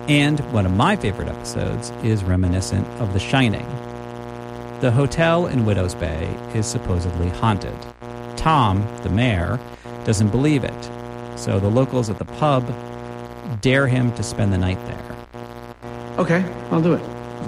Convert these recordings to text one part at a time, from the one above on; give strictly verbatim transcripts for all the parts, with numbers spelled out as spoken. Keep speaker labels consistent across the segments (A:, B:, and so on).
A: And one of my favorite episodes is reminiscent of The Shining. The hotel in Widow's Bay is supposedly haunted. Tom, the mayor, doesn't believe it, so the locals at the pub dare him to spend the night there.
B: Okay, I'll do it.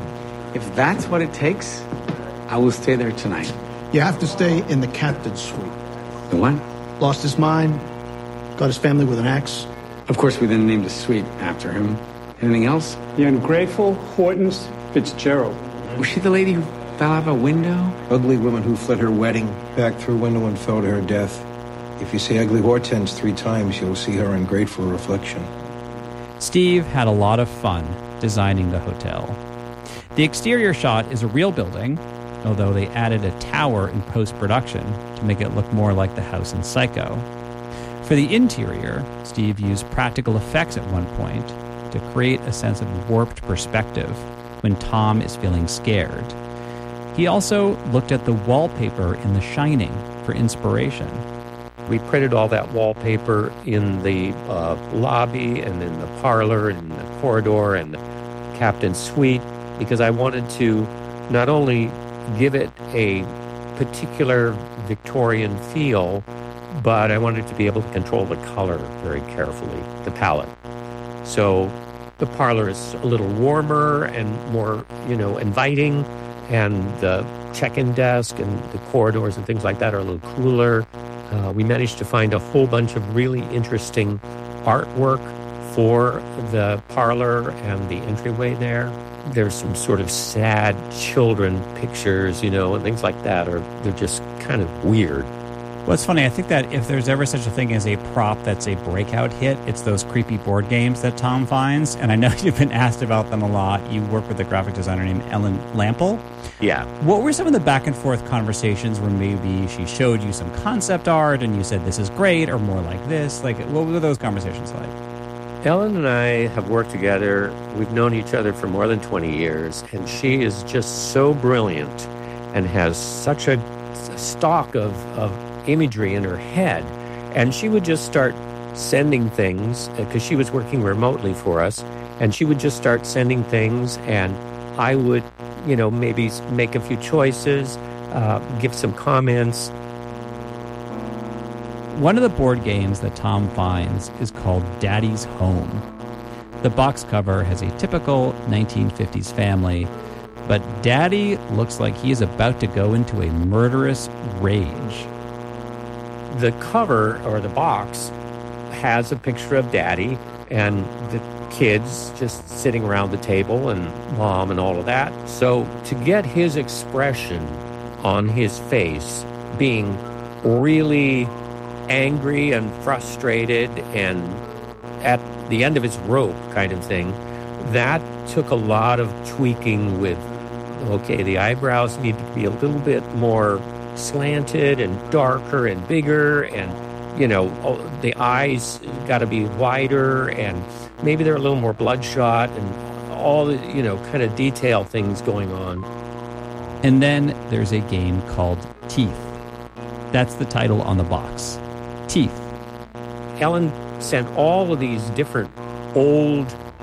B: If that's what it takes, I will stay there tonight.
C: You have to stay in the captain's suite.
B: The what?
C: Lost his mind, got his family with an axe.
B: Of course, we then named a suite after him. Anything else?
D: The ungrateful Hortense Fitzgerald.
B: Was she the lady who fell out of a window?
E: Ugly woman who fled her wedding, back through a window and fell to her death. If you say ugly Hortense three times, you'll see her ungrateful reflection.
A: Steve had a lot of fun designing the hotel. The exterior shot is a real building, although they added a tower in post-production to make it look more like the house in Psycho. For the interior, Steve used practical effects at one point to create a sense of warped perspective when Tom is feeling scared. He also looked at the wallpaper in The Shining for inspiration.
F: We printed all that wallpaper in the uh, lobby and in the parlor and in the corridor and the captain's suite because I wanted to not only give it a particular Victorian feel, but I wanted to be able to control the color very carefully, the palette. So the parlor is a little warmer and more, you know, inviting, and the check-in desk and the corridors and things like that are a little cooler. Uh, we managed to find a whole bunch of really interesting artwork for the parlor and the entryway there. There's some sort of sad children pictures, you know, and things like that, or they're just kind of weird.
A: Well, it's funny. I think that if there's ever such a thing as a prop that's a breakout hit, it's those creepy board games that Tom finds. And I know you've been asked about them a lot. You work with a graphic designer named Ellen Lampel.
F: Yeah.
A: What were some of the back and forth conversations where maybe she showed you some concept art and you said, this is great, or more like this? Like, what were those conversations like?
F: Ellen and I have worked together. We've known each other for more than twenty years, and she is just so brilliant and has such a stock of, of imagery in her head. And she would just start sending things, because she was working remotely for us, and she would just start sending things, and I would, you know, maybe make a few choices, uh, give some comments.
A: One of the board games that Tom finds is called Daddy's Home. The box cover has a typical nineteen fifties family, but Daddy looks like he is about to go into a murderous rage.
F: The cover, or the box, has a picture of Daddy and the kids just sitting around the table and Mom and all of that. So to get his expression on his face being really angry and frustrated and at the end of his rope kind of thing, that took a lot of tweaking with, okay, the eyebrows need to be a little bit more slanted and darker and bigger, and, you know, the eyes got to be wider, and maybe they're a little more bloodshot, and all the, you know, kind of detail things going on.
A: And then there's a game called Teeth. That's the title on the box. Teeth.
F: Ellen sent all of these different old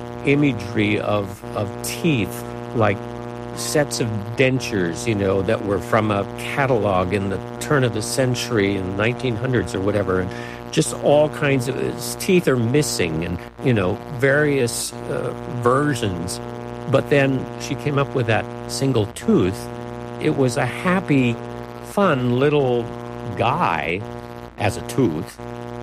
F: imagery of of teeth, like sets of dentures, you know, that were from a catalog in the turn of the century in the nineteen hundreds or whatever, and just all kinds of his teeth are missing, and, you know, various uh, versions. But then she came up with that single tooth. It was a happy, fun little guy as a tooth,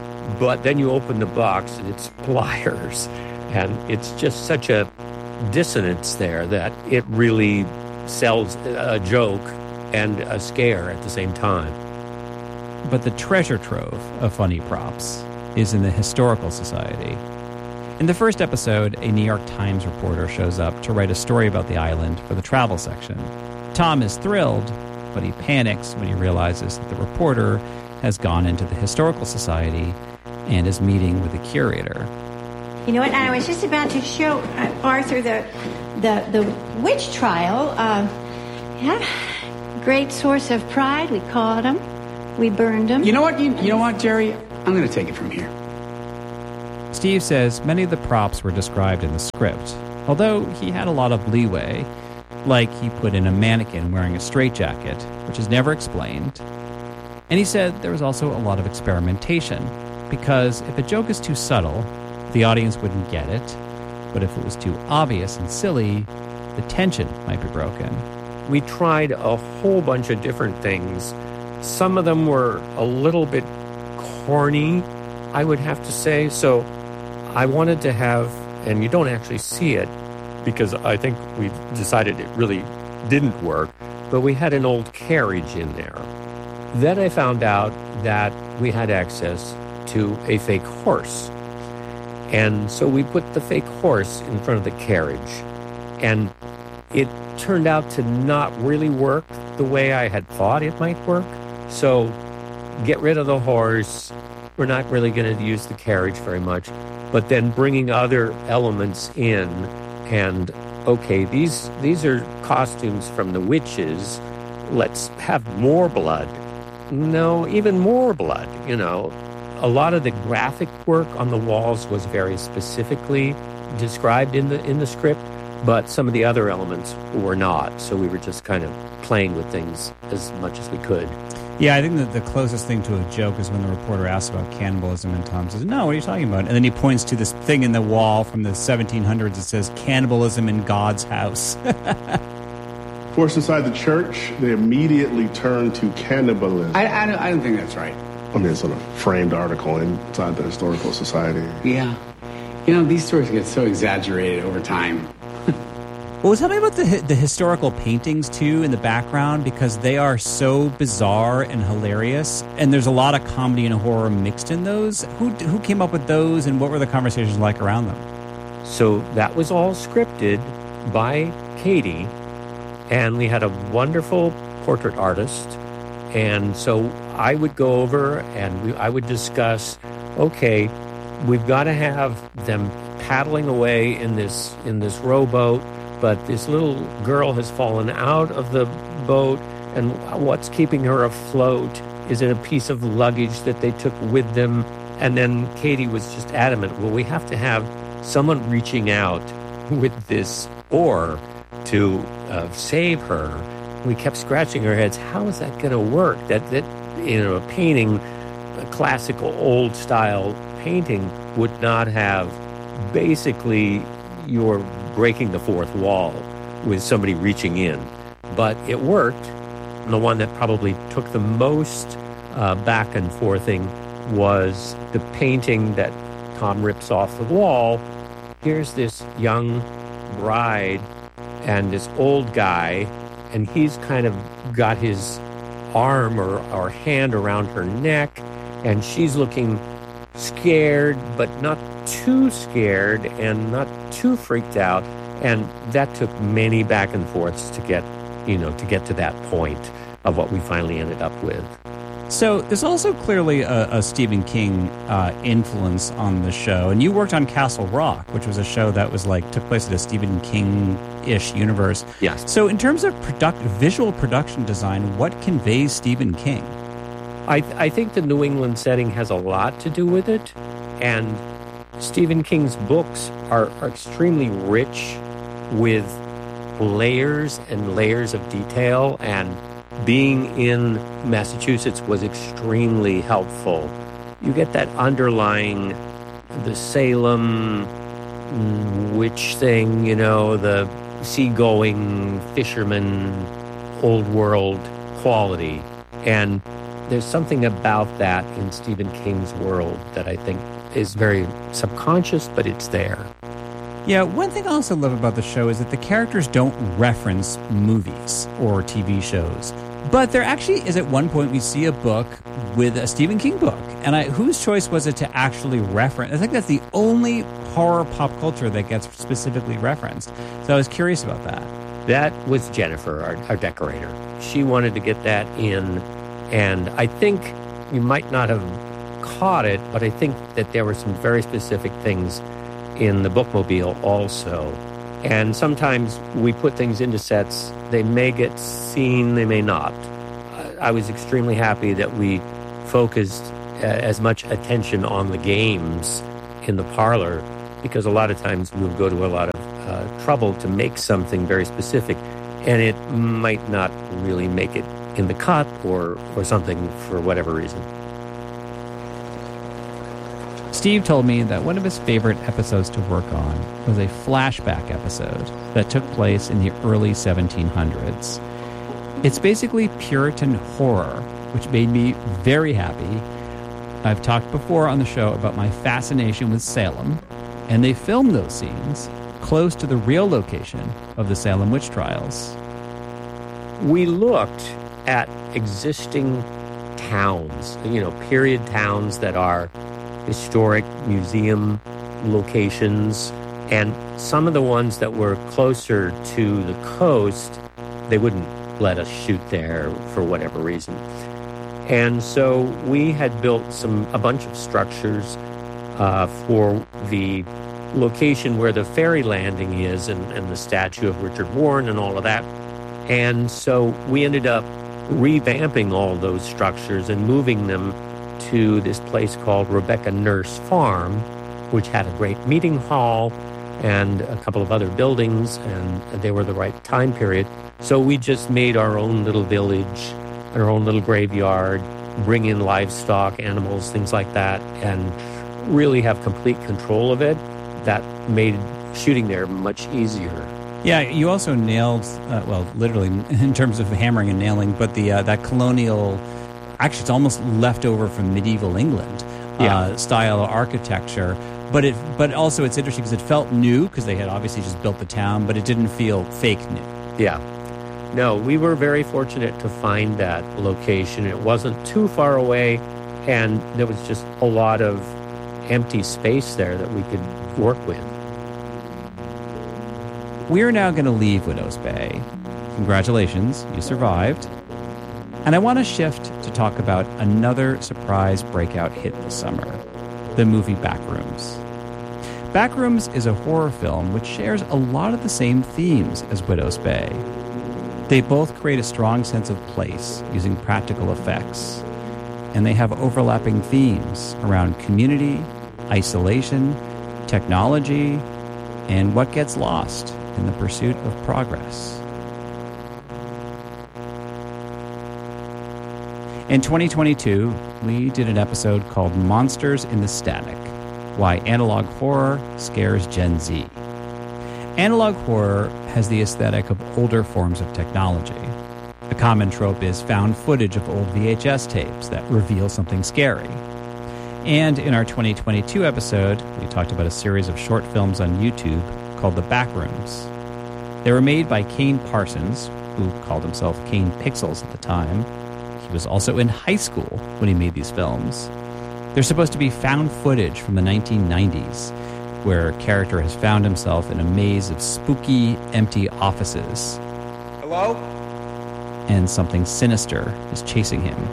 F: but then you open the box and it's pliers, and it's just such a dissonance there that it really sells a joke and a scare at the same time.
A: But the treasure trove of funny props is in the Historical Society. In the first episode, a New York Times reporter shows up to write a story about the island for the travel section. Tom is thrilled, but he panics when he realizes that the reporter has gone into the Historical Society and is meeting with the curator.
G: You know what? I was just about to show uh, Arthur the the the witch trial. Uh, yeah, great source of pride. We caught him. We burned him.
B: You know what? You, you know what, Jerry? I'm going to take it from here.
A: Steve says many of the props were described in the script, although he had a lot of leeway, like he put in a mannequin wearing a straitjacket, which is never explained. And he said there was also a lot of experimentation, because if a joke is too subtle, the audience wouldn't get it, but if it was too obvious and silly, the tension might be broken.
F: We tried a whole bunch of different things. Some of them were a little bit corny, I would have to say. So I wanted to have, and you don't actually see it because I think we decided it really didn't work, but we had an old carriage in there. Then I found out that we had access to a fake horse. And so we put the fake horse in front of the carriage. And it turned out to not really work the way I had thought it might work. So get rid of the horse. We're not really going to use the carriage very much. But then bringing other elements in. And, okay, these these are costumes from the witches. Let's have more blood. No, even more blood, you know. A lot of the graphic work on the walls was very specifically described in the in the script, but some of the other elements were not. So we were just kind of playing with things as much as we could.
A: Yeah, I think that the closest thing to a joke is when the reporter asks about cannibalism and Tom says, no, what are you talking about? And then he points to this thing in the wall from the seventeen hundreds that says cannibalism in God's house.
H: Forced inside the church, they immediately turned to cannibalism.
B: I, I, don't, I don't think that's right.
H: I mean, it's in a framed article inside the Historical Society.
B: Yeah. You know, these stories get so exaggerated over time.
A: Well, tell me about the the historical paintings, too, in the background, because they are so bizarre and hilarious, and there's a lot of comedy and horror mixed in those. Who who came up with those, and what were the conversations like around them?
F: So that was all scripted by Katie, and we had a wonderful portrait artist, and so I would go over and we, I would discuss, okay, we've got to have them paddling away in this in this rowboat, but this little girl has fallen out of the boat, and what's keeping her afloat? Is it a piece of luggage that they took with them? And then Katie was just adamant, well, we have to have someone reaching out with this oar to uh, save her. We kept scratching our heads. How is that going to work? That, that, you know, a painting, a classical old-style painting would not have basically you're breaking the fourth wall with somebody reaching in. But it worked. And the one that probably took the most uh, back and forthing was the painting that Tom rips off the wall. Here's this young bride and this old guy, and he's kind of got his arm or, or hand around her neck, and she's looking scared, but not too scared and not too freaked out. And that took many back and forths to get, you know, to get to that point of what we finally ended up with.
A: So there's also clearly a, a Stephen King uh, influence on the show, and you worked on Castle Rock, which was a show that was like took place at a Stephen King-ish universe.
F: Yes.
A: So in terms of product, visual production design, what conveys Stephen King?
F: I, th- I think the New England setting has a lot to do with it, and Stephen King's books are, are extremely rich with layers and layers of detail, and being in Massachusetts was extremely helpful. You get that underlying, the Salem witch thing, you know, the seagoing fisherman, old world quality. And there's something about that in Stephen King's world that I think is very subconscious, but it's there.
A: Yeah, one thing I also love about the show is that the characters don't reference movies or T V shows. But there actually is at one point we see a book with a Stephen King book. And I, whose choice was it to actually reference? I think that's the only horror pop culture that gets specifically referenced. So I was curious about that.
F: That was Jennifer, our, our decorator. She wanted to get that in. And I think you might not have caught it, but I think that there were some very specific things in the bookmobile also. And sometimes we put things into sets. They may get seen, they may not. I was extremely happy that we focused uh, as much attention on the games in the parlor, because a lot of times we would go to a lot of uh, trouble to make something very specific, and it might not really make it in the cut or, or something for whatever reason.
A: Steve told me that one of his favorite episodes to work on was a flashback episode that took place in the early seventeen hundreds. It's basically Puritan horror, which made me very happy. I've talked before on the show about my fascination with Salem, and they filmed those scenes close to the real location of the Salem witch trials.
F: We looked at existing towns, you know, period towns that are historic museum locations, and some of the ones that were closer to the coast, they wouldn't let us shoot there for whatever reason. And so we had built some a bunch of structures uh, for the location where the ferry landing is, and, and the statue of Richard Warren and all of that. And so we ended up revamping all those structures and moving them to this place called Rebecca Nurse Farm, which had a great meeting hall and a couple of other buildings, and they were the right time period. So we just made our own little village, our own little graveyard, bring in livestock, animals, things like that, and really have complete control of it. That made shooting there much easier.
A: Yeah, you also nailed, uh, well, literally in terms of hammering and nailing, but the uh, that colonial, actually it's almost left over from medieval England
F: yeah.
A: uh, style architecture. But it, but also it's interesting because it felt new because they had obviously just built the town, but it didn't feel fake new.
F: Yeah. No, we were very fortunate to find that location. It wasn't too far away, and there was just a lot of empty space there that we could work with.
A: We're now going to leave Widows Bay. Congratulations, you survived. And I want to shift to talk about another surprise breakout hit this summer, the movie Backrooms. Backrooms is a horror film which shares a lot of the same themes as Widows Bay. They both create a strong sense of place using practical effects, and they have overlapping themes around community, isolation, technology, and what gets lost in the pursuit of progress. In twenty twenty-two, we did an episode called Monsters in the Static: Why Analog Horror Scares Gen Z. Analog horror has the aesthetic of older forms of technology. A common trope is found footage of old V H S tapes that reveal something scary. And in our twenty twenty-two episode, we talked about a series of short films on YouTube called The Backrooms. They were made by Kane Parsons, who called himself Kane Pixels at the time. He was also in high school when he made these films. They're supposed to be found footage from the nineteen nineties, where a character has found himself in a maze of spooky, empty offices.
I: Hello?
A: And something sinister is chasing him.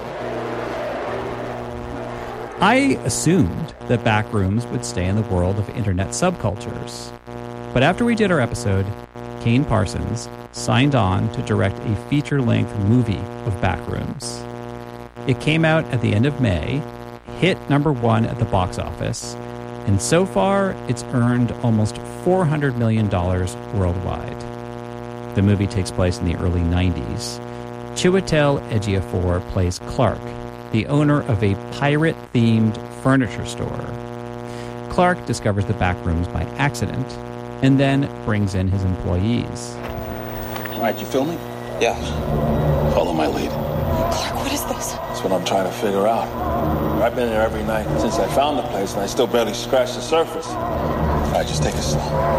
A: I assumed that Backrooms would stay in the world of internet subcultures. But after we did our episode, Kane Parsons signed on to direct a feature-length movie of Backrooms. It came out at the end of May, hit number one at the box office, and so far it's earned almost four hundred million dollars worldwide. The movie takes place in the early nineties. Chiwetel Ejiofor plays Clark, the owner of a pirate-themed furniture store. Clark discovers the Backrooms by accident and then brings in his employees.
I: All right, you filming? Yeah. Follow my lead.
J: Clark, what is this?
I: That's what I'm trying to figure out. I've been there every night since I found the place, and I still barely scratched the surface. All right, just take it slow.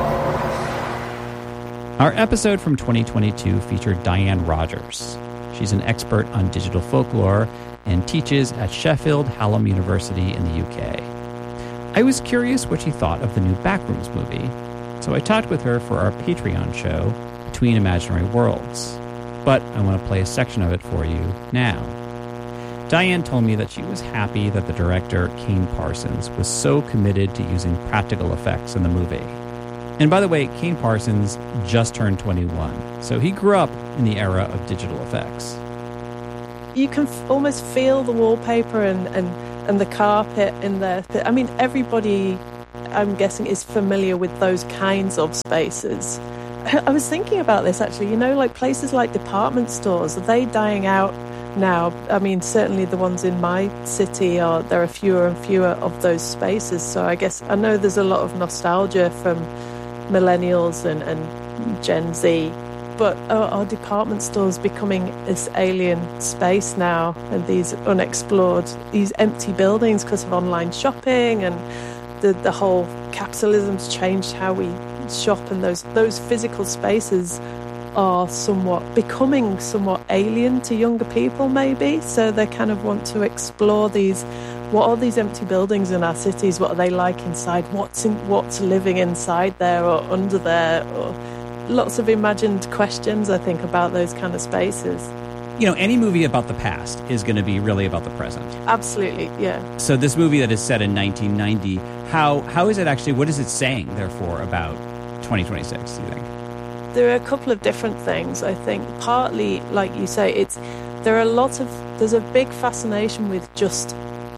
A: Our episode from twenty twenty-two featured Diane Rogers. She's an expert on digital folklore and teaches at Sheffield Hallam University in the U K. I was curious what she thought of the new Backrooms movie, so I talked with her for our Patreon show, Between Imaginary Worlds. But I want to play a section of it for you now. Diane told me that she was happy that the director, Kane Parsons, was so committed to using practical effects in the movie. And by the way, Kane Parsons just turned twenty-one, so he grew up in the era of digital effects.
J: You can f- almost feel the wallpaper and, and and the carpet in there. I mean, everybody, I'm guessing, is familiar with those kinds of spaces. I was thinking about this, actually. You know, like places like department stores, are they dying out now? I mean, certainly the ones in my city, are there are fewer and fewer of those spaces. So I guess I know there's a lot of nostalgia from millennials and, and Gen Z, but are, are department stores becoming this alien space now, and these unexplored, these empty buildings because of online shopping, and the, the whole capitalism's changed how we shop, and those those physical spaces are somewhat becoming somewhat alien to younger people, maybe. So they kind of want to explore these. What are these empty buildings in our cities? What are they like inside? What's in, what's living inside there or under there? Or lots of imagined questions, I think, about those kind of spaces.
A: You know, any movie about the past is going to be really about the present.
J: Absolutely, yeah.
A: So this movie that is set in nineteen ninety, how how is it actually, what is it saying, therefore, about twenty twenty-six, do you think?
J: There are a couple of different things, I think. Partly, like you say, it's there are a lot of, there's a big fascination with just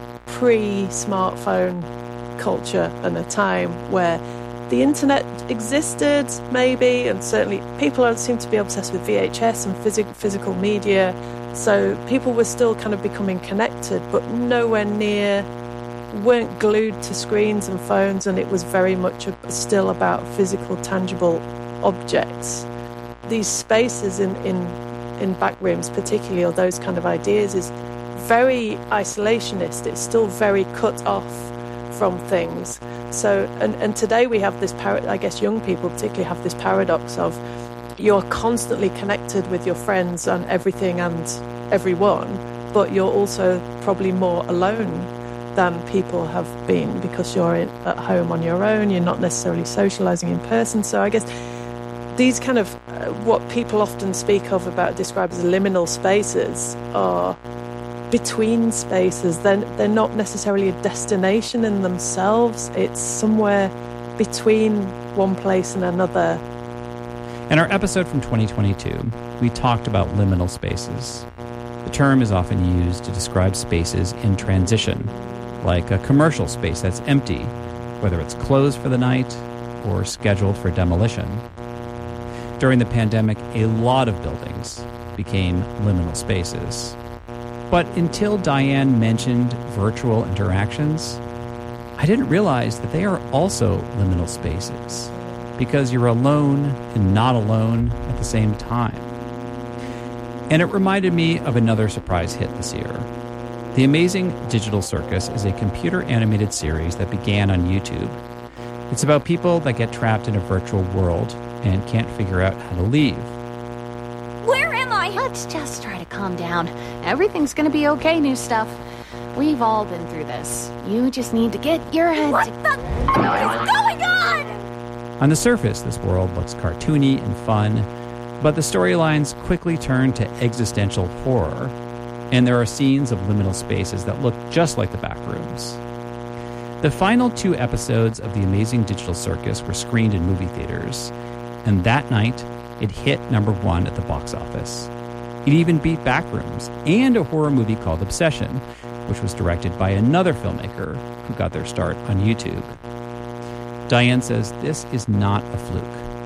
J: pre-smartphone culture, and a time where the internet existed, maybe, and certainly people don't seem to be obsessed with V H S and phys- physical media. So people were still kind of becoming connected, but nowhere near, weren't glued to screens and phones, and it was very much a, still about physical, tangible objects. These spaces in, in, in back rooms, particularly, or those kind of ideas, is very isolationist. It's still very cut off from things. So, and, and today we have this, par- I guess young people particularly have this paradox of you're constantly connected with your friends and everything and everyone, but you're also probably more alone than people have been because you're in, at home on your own, you're not necessarily socializing in person. So I guess these kind of, uh, what people often speak of about, describe as liminal spaces, are between spaces. They're, they're not necessarily a destination in themselves. It's somewhere between one place and another.
A: In our episode from twenty twenty-two, we talked about liminal spaces. The term is often used to describe spaces in transition, like a commercial space that's empty, whether it's closed for the night or scheduled for demolition. During the pandemic, a lot of buildings became liminal spaces. But until Diane mentioned virtual interactions, I didn't realize that they are also liminal spaces, because you're alone and not alone at the same time. And it reminded me of another surprise hit this year. The Amazing Digital Circus is a computer-animated series that began on YouTube. It's about people that get trapped in a virtual world and can't figure out how to leave.
K: Where am I? Let's just try to calm down. Everything's gonna be okay, new stuff. We've all been through this. You just need to get your head... What the... What is going on?
A: On the surface, this world looks cartoony and fun, but the storylines quickly turn to existential horror, and there are scenes of liminal spaces that look just like the back rooms. The final two episodes of The Amazing Digital Circus were screened in movie theaters, and that night, it hit number one at the box office. It even beat Backrooms and a horror movie called Obsession, which was directed by another filmmaker who got their start on YouTube. Diane says this is not a fluke.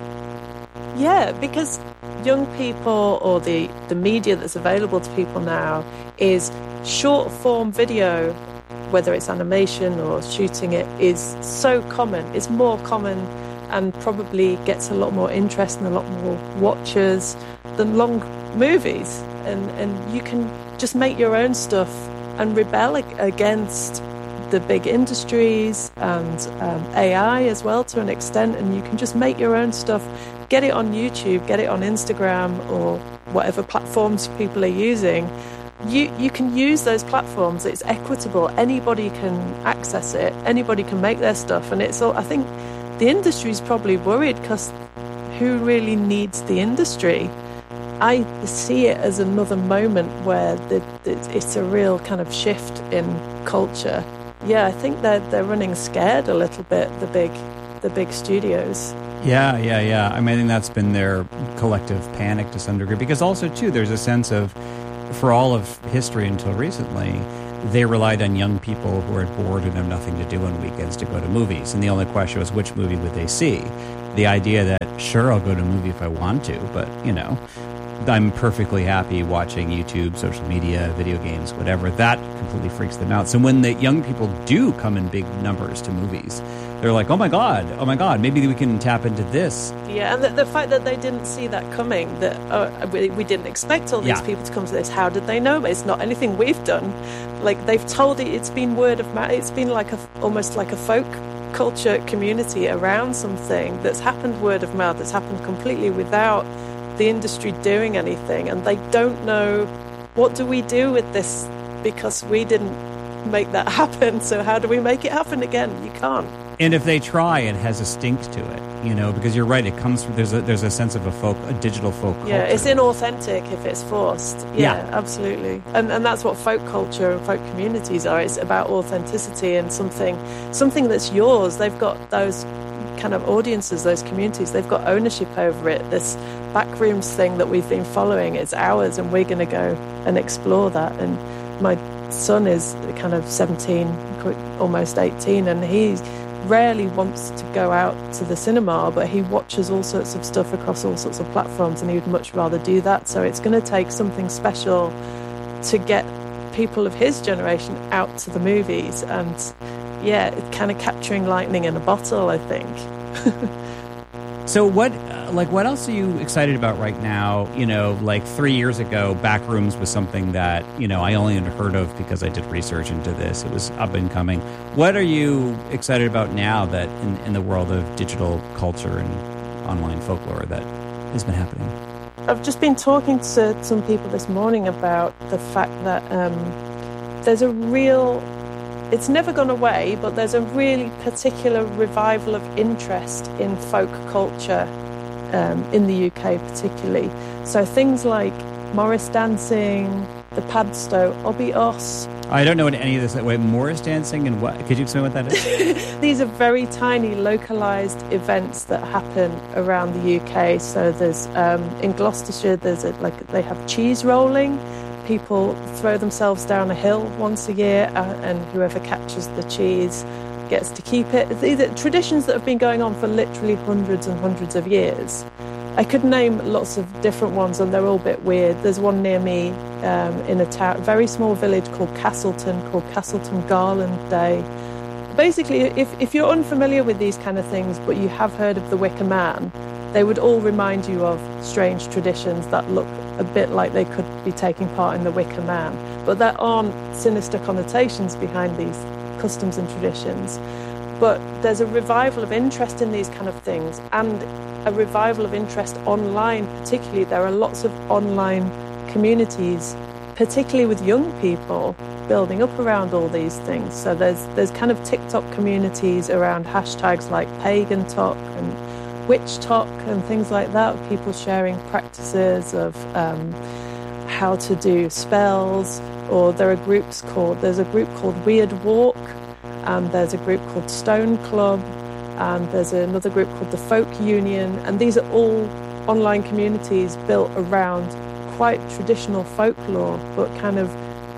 J: Yeah, because young people, or the, the media that's available to people now, is short-form video, whether it's animation or shooting it, is so common. It's more common and probably gets a lot more interest and a lot more watchers than long movies. And, and you can just make your own stuff and rebel against the big industries and um, A I as well to an extent, and you can just make your own stuff, get it on YouTube, get it on Instagram or whatever platforms people are using. You you can use those platforms. It's equitable. Anybody can access it. Anybody can make their stuff, and it's all. I think the industry's probably worried because who really needs the industry? I see it as another moment where the, the, it's a real kind of shift in culture. Yeah, I think they're they're running scared a little bit. The big the big studios.
A: Yeah, yeah, yeah. I mean, I think that's been their collective panic to some degree, because also too, there's a sense of, for all of history until recently, they relied on young people who are bored and have nothing to do on weekends to go to movies. And the only question was, which movie would they see? The idea that, sure, I'll go to a movie if I want to, but, you know, I'm perfectly happy watching YouTube, social media, video games, whatever. That completely freaks them out. So when the young people do come in big numbers to movies, they're like, oh my God, oh my God, maybe we can tap into this.
J: Yeah, and the, the fact that they didn't see that coming, that uh, we, we didn't expect all these
A: Yeah.
J: people to come to this. How did they know? It's not anything we've done. Like, they've told it, it's been word of mouth. It's been like a, almost like a folk culture community around something that's happened word of mouth, that's happened completely without the industry doing anything. And they don't know, what do we do with this? Because we didn't make that happen. So how do we make it happen again? You can't.
A: And if they try, it has a stink to it, you know, because you're right. It comes from, there's a, there's a sense of a folk, a digital folk culture.
J: Yeah, it's inauthentic if it's forced. Yeah,
A: Yeah.
J: absolutely. And and that's what folk culture and folk communities are. It's about authenticity and something something that's yours. They've got those kind of audiences, those communities, they've got ownership over it. This backrooms thing that we've been following, it's ours, and we're going to go and explore that. And my son is kind of seventeen, almost eighteen, and he's rarely wants to go out to the cinema, but he watches all sorts of stuff across all sorts of platforms, and he would much rather do that. So it's going to take something special to get people of his generation out to the movies. And yeah, it's kind of capturing lightning in a bottle, I think.
A: So what, uh, like, what else are you excited about right now? You know, like three years ago, Backrooms was something that, you know, I only had heard of because I did research into this. It was up and coming. What are you excited about now that in, in the world of digital culture and online folklore that has been happening?
J: I've just been talking to some people this morning about the fact that um, there's a real... It's never gone away, but there's a really particular revival of interest in folk culture um, in the U K particularly. So things like Morris dancing, the Padstow, Obi Os.
A: I don't know what any of this, wait, Morris dancing and what? Could you explain what that is?
J: These are very tiny localised events that happen around the U K. So there's, um, in Gloucestershire, there's a, like they have cheese rolling. People throw themselves down a hill once a year, uh, and whoever catches the cheese gets to keep it. These are traditions that have been going on for literally hundreds and hundreds of years. I could name lots of different ones, and they're all a bit weird. There's one near me um, in a town, very small village called Castleton, called Castleton Garland Day. Basically, if, if you're unfamiliar with these kind of things, but you have heard of the Wicker Man, they would all remind you of strange traditions that look a bit like they could be taking part in the Wicker Man. But there aren't sinister connotations behind these customs and traditions. But there's a revival of interest in these kind of things, and a revival of interest online particularly. There are lots of online communities, particularly with young people, building up around all these things. So there's there's kind of TikTok communities around hashtags like pagan talk and witch talk and things like that, people sharing practices of um, how to do spells. Or there are groups called, there's a group called Weird Walk, and there's a group called Stone Club, and there's another group called the Folk Union, and these are all online communities built around quite traditional folklore, but kind of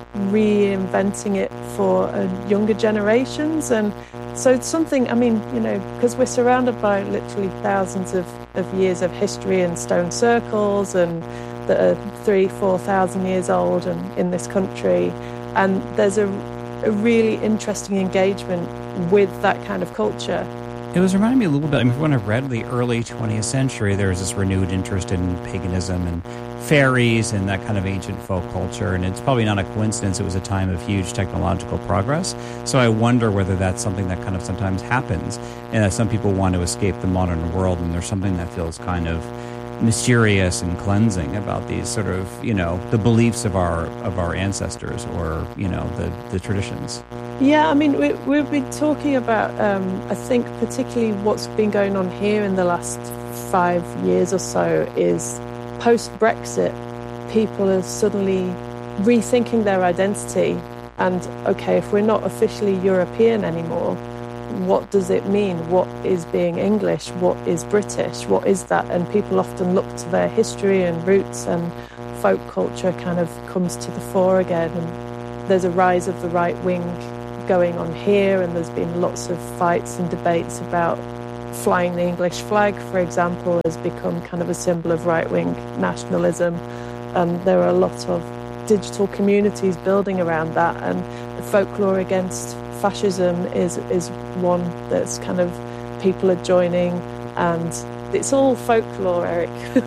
J: reinventing it for uh, younger generations. And so it's something, I mean, you know, because we're surrounded by literally thousands of, of years of history and stone circles, and that are three, four thousand years old and in this country. And there's a, a really interesting engagement with that kind of culture.
A: It was reminding me a little bit, I mean, when I read the early twentieth century, there was this renewed interest in paganism and fairies and that kind of ancient folk culture. And it's probably not a coincidence. It was a time of huge technological progress. So I wonder whether that's something that kind of sometimes happens. And that some people want to escape the modern world, and there's something that feels kind of mysterious and cleansing about these sort of, you know, the beliefs of our of our ancestors, or, you know, the, the traditions.
J: Yeah, I mean, we, we've been talking about, um, I think particularly what's been going on here in the last five years or so is post-Brexit, people are suddenly rethinking their identity. And, okay, if we're not officially European anymore, what does it mean? What is being English? What is British? What is that? And people often look to their history and roots, and folk culture kind of comes to the fore again. And there's a rise of the right wing going on here, and there's been lots of fights and debates about flying the English flag, for example, has become kind of a symbol of right-wing nationalism. And there are a lot of digital communities building around that, and the folklore against fascism is is one that's kind of people are joining, and it's all folklore, Eric.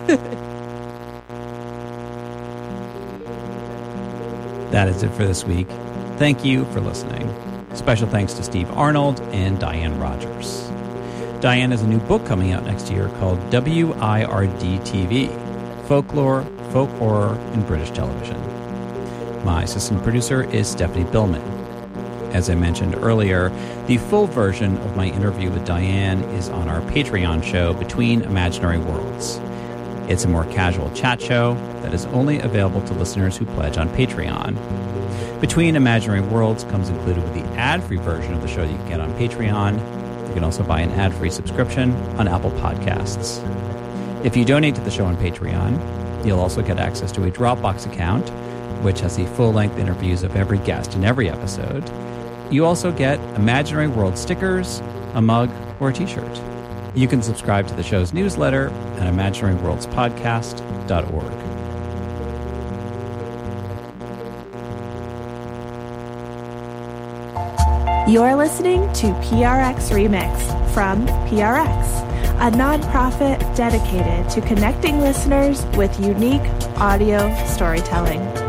A: That is it for this week. Thank you for listening. Special thanks to Steve Arnold and Diane Rogers. Diane has a new book coming out next year called W I R D T V, Folklore, Folk Horror, and British Television. My assistant producer is Stephanie Billman. As I mentioned earlier, the full version of my interview with Diane is on our Patreon show, Between Imaginary Worlds. It's a more casual chat show that is only available to listeners who pledge on Patreon. Between Imaginary Worlds comes included with the ad-free version of the show that you can get on Patreon. You can also buy an ad-free subscription on Apple Podcasts. If you donate to the show on Patreon, you'll also get access to a Dropbox account, which has the full-length interviews of every guest in every episode. You also get Imaginary World stickers, a mug, or a t-shirt. You can subscribe to the show's newsletter at imaginary worlds podcast dot org.
L: You're listening to P R X Remix from P R X, a nonprofit dedicated to connecting listeners with unique audio storytelling.